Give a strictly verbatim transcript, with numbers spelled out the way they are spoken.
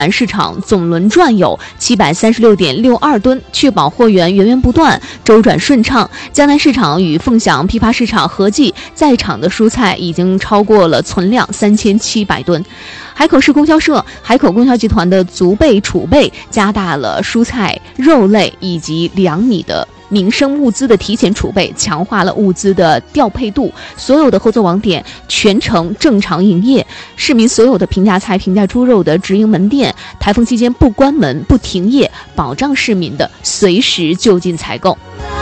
市场总轮转有七百三十六点六二吨，确保货源源源不断、周转顺畅。江南市场与凤翔批发市场合计在场的蔬菜已经超过了存量三千七百吨。海口市供销社、海口供销集团的足备储备，加大了蔬菜、肉类以及粮米的民生物资的提前储备，强化了物资的调配度。所有的合作网点全程正常营业，市民所有的平价菜、平价猪肉的直营门店，台风期间不关门、不停业，保障市民的随时就近采购。